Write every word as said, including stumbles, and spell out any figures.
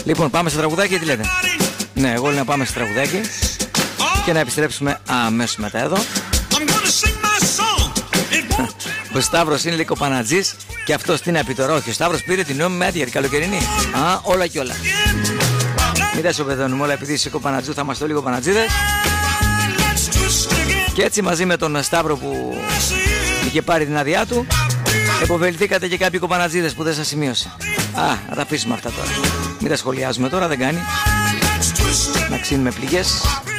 Λοιπόν, πάμε στο τραγουδάκι, τι λέτε? Ναι, εγώ λέω να πάμε στο τραγουδάκι και να επιστρέψουμε αμέσως μετά εδώ. Ο Σταύρος είναι λίγο πανατζής και αυτός τι να πει τώρα? Όχι, ο Σταύρος πήρε την νόμιμη άδεια για την καλοκαιρινή. Α, όλα και όλα. Μην τα σοπεδώνουμε όλα, επειδή είσαι κοπανατζού θα είμαστε λίγο πανατζίδες. Και έτσι μαζί με τον Σταύρο που είχε πάρει την άδειά του, επωφεληθήκατε και κάποιοι κοπανατζίδες που δεν σας σημείωσε. Α, να τα αφήσουμε αυτά τώρα. Μην τα σχολιάζουμε τώρα, δεν κάνει. Να ξύνουμε πληγές.